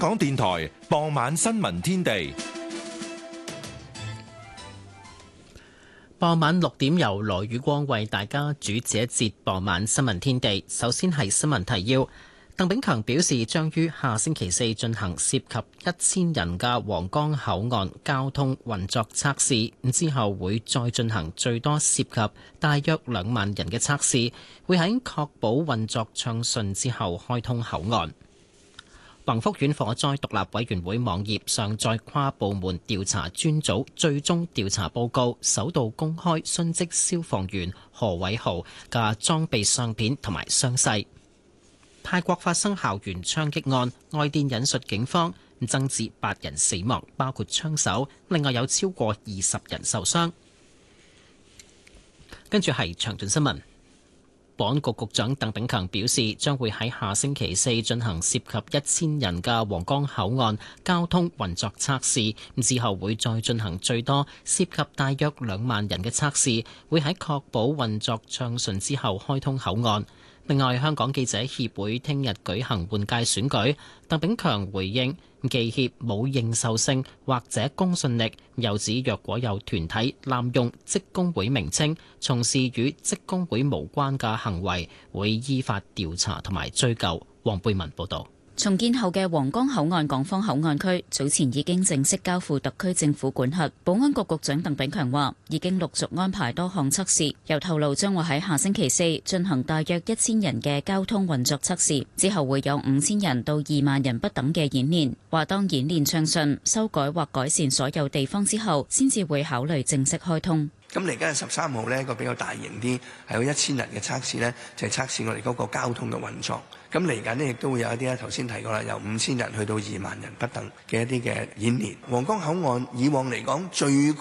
港電台傍晚新聞天地。 傍晚6點由羅宇光為大家主持一節傍晚新聞天地。首先係新聞提要。鄧炳強表示，將於下星期四進行涉及1000人嘅皇崗口岸交通運作測試，之後會再進行最多涉及大約2萬人嘅測試，會喺確保運作暢順之後開通口岸。宏福苑火災獨立委員會網頁上載跨部門調查專組最終調查報告，首度公開殉職消防員何偉豪嘅裝備相片同埋傷勢。泰國發生校園槍擊案，外電引述警方增至8人死亡，包括槍手，另外有超過20人受傷。跟住係詳盡新聞。保安局局長鄧炳強表示，將會喺下星期四進行涉及1000人嘅皇崗口岸交通運作測試，之後會再進行最多涉及大約2萬人嘅測試，會喺確保運作暢順之後開通口岸。另外，香港記者協會聽日舉行換屆選舉，鄧炳強回應記協冇認受性或者公信力，又指若果有團體濫用職工會名稱，從事與職工會無關嘅行為，會依法調查同埋追究。黃貝文報導。 重建後嘅皇崗口岸港方口岸區早前已經正式交付特區政府管轄。保安局局長鄧炳強話，已經陸續安排多項測試，又透露將會喺下星期四進行大約1000人嘅交通運作測試，之後會有5000人到2萬人不等嘅演練。話當演練暢順，修改或改善所有地方之後，先至會考慮正式開通。 咁嚟緊係13號呢個比較大型啲，係有1000人嘅測試呢，就係測試我哋嗰個交通嘅運作。咁嚟緊呢，亦都會有一啲咧，頭先提過啦，由5000人去到2萬人不等嘅一啲嘅演練。皇崗口岸以往嚟講最